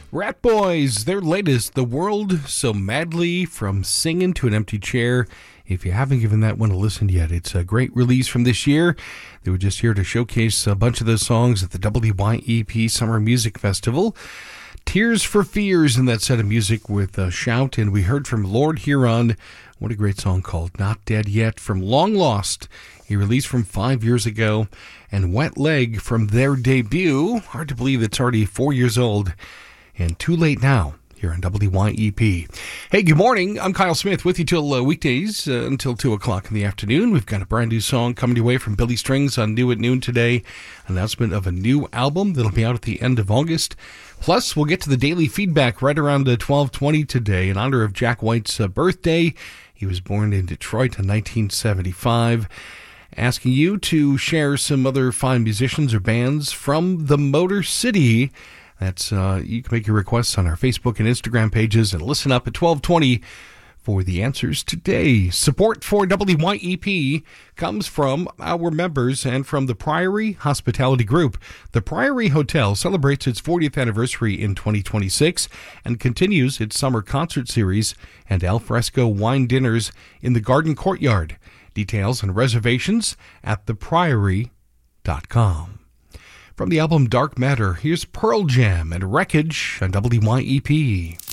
Rat Boys, their latest, The World So Madly, From Singing to an Empty Chair. If you haven't given that one a listen yet, it's a great release from this year. They were just here to showcase a bunch of those songs at the WYEP Summer Music Festival. Tears for Fears in that set of music with Shout, and we heard from Lord Huron. What a great song called Not Dead Yet from Long Lost. He released from 5 years ago, and Wet Leg from their debut. Hard to believe it's already 4 years old. And Too Late Now here on WYEP. Hey, good morning. I'm Kyle Smith with you till weekdays until 2 o'clock in the afternoon. We've got a brand new song coming your way from Billy Strings on New at Noon today. Announcement of a new album that'll be out at the end of August. Plus, we'll get to the daily feedback right around 12:20 today in honor of Jack White's birthday. He was born in Detroit in 1975. Asking you to share some other fine musicians or bands from the Motor City. That's you can make your requests on our Facebook and Instagram pages and listen up at 12:20 for the answers today. Support for WYEP comes from our members and from the Priory Hospitality Group. The Priory Hotel celebrates its 40th anniversary in 2026 and continues its summer concert series and al fresco wine dinners in the garden courtyard. Details and reservations at thepriory.com. From the album Dark Matter, here's Pearl Jam and Wreckage on WYEP.